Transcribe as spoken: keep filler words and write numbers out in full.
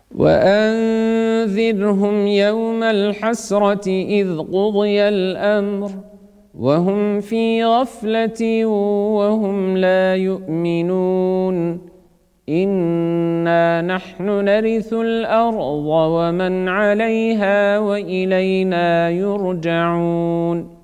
وأنذرهم يوم الحسرة إذ قضي الأمر وهم في غفلة وهم لا يؤمنون إنا نحن نرث الأرض ومن عليها وإلينا يرجعون